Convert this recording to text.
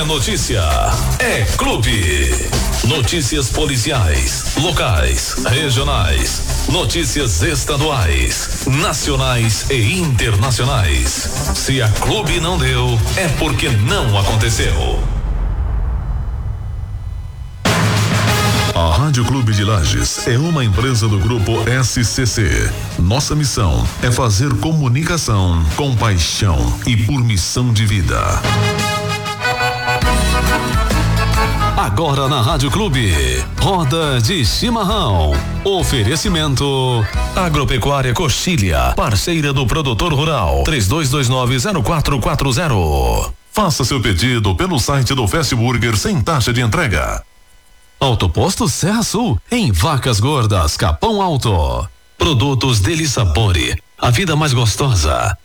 é notícia, é clube. Notícias policiais, locais, regionais, notícias estaduais, nacionais e internacionais. Se a Clube não deu, é porque não aconteceu. A Rádio Clube de Lages é uma empresa do grupo SCC. Nossa missão é fazer comunicação com paixão e por missão de vida. Agora na Rádio Clube, roda de chimarrão. Oferecimento Agropecuária Coxilha, parceira do produtor rural, 32290440. Faça seu pedido pelo site do Fast Burger sem taxa de entrega. Autoposto Serra Sul, em Vacas Gordas, Capão Alto. Produtos Deli Sapore, a vida mais gostosa.